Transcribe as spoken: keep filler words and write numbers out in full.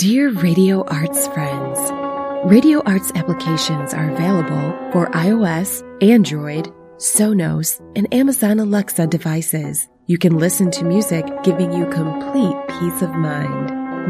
Dear Radio Arts friends, Radio Arts applications are available for iOS, Android, Sonos, and Amazon Alexa devices. You can listen to music giving you complete peace of mind.